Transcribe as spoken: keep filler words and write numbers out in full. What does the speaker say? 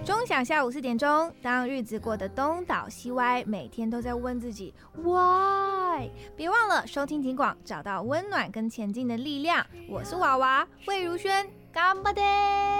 钟响下午四点钟，当日子过得东倒西歪，每天都在问自己 why， 别忘了收听警广，找到温暖跟前进的力量。我是娃娃魏如萱，干巴爹。